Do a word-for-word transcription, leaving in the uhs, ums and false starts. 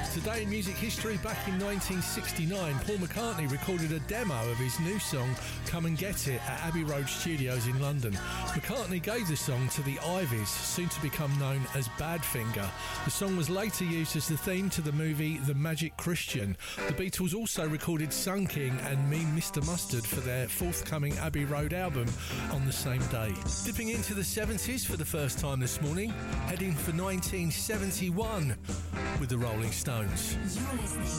Today in music history, back in nineteen sixty-nine, Paul McCartney recorded a demo of his new song Come and Get It at Abbey Road Studios in London. McCartney gave the song to the Ivies, soon to become known as Badfinger. The song was later used as the theme to the movie The Magic Christian. The Beatles also recorded Sun King and Mean Mister Mustard for their forthcoming Abbey Road album on the same day. Dipping into the seventies for the first time this morning, heading for nineteen seventy-one with the Rolling Stones. You're listening